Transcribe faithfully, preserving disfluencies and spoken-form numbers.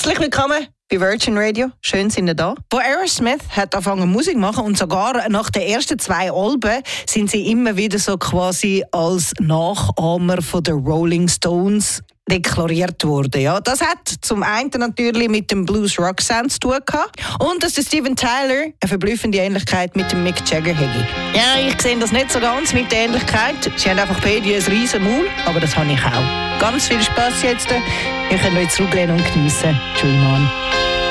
Herzlich willkommen bei Virgin Radio. Schön, sind ihr da. Wo Aerosmith hat angefangen Musik machen und sogar nach den ersten zwei Alben sind sie immer wieder so quasi als Nachahmer von den Rolling Stones deklariert worden. Ja, das hat zum einen natürlich mit dem Blues-Rock-Sound zu tun gehabt und dass der Steven Tyler eine verblüffende Ähnlichkeit mit dem Mick Jagger hätte. Ja, ich sehe das nicht so ganz mit der Ähnlichkeit. Sie haben einfach beide ein riesen Maul, aber das habe ich auch. Ganz viel Spass jetzt. Ihr könnt euch zurücklehnen und geniessen. Tschüss, Mann.